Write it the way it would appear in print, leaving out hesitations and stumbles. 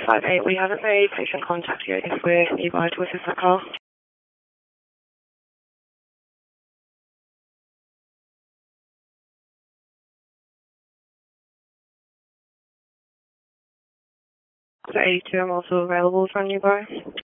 58. We haven't made patient contact yet. If we're nearby to assist that call. 82, I'm also available from nearby.